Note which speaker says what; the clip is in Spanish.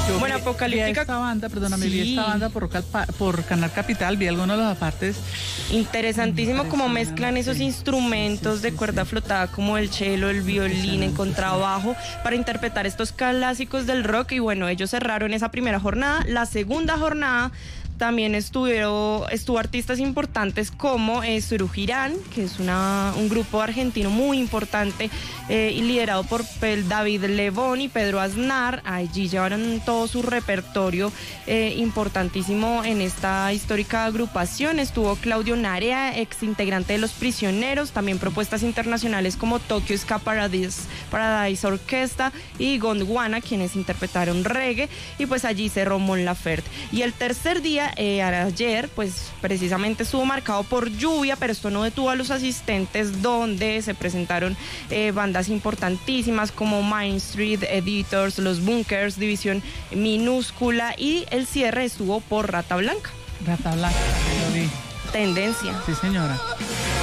Speaker 1: Bueno, Apocalíptica.
Speaker 2: Esta banda, perdóname,
Speaker 1: Sí.
Speaker 2: vi esta banda por Canal Capital, vi algunos de los apartes.
Speaker 1: Interesantísimo como mezclan esos instrumentos de cuerda flotada como el cello, el violín en contrabajo para interpretar estos clásicos del rock. Y bueno, ellos cerraron esa primera jornada. La segunda jornada también estuvo artistas importantes como Surujirán, que es un grupo argentino muy importante y liderado por David Lebón y Pedro Aznar. Allí llevaron todo su repertorio importantísimo en esta histórica agrupación. Estuvo Claudio Narea, ex integrante de Los Prisioneros, también propuestas internacionales como Tokyo Ska Paradise Orquesta y Gondwana, quienes interpretaron reggae, y pues allí cerró Mon Laferte. Y el tercer día, ayer, pues precisamente estuvo marcado por lluvia, pero esto no detuvo a los asistentes, donde se presentaron bandas importantísimas como Main Street, Editors, Los Bunkers, División Minúscula, y el cierre estuvo por Rata Blanca.
Speaker 2: Rata Blanca, yo vi.
Speaker 1: Tendencia.
Speaker 2: Sí, señora.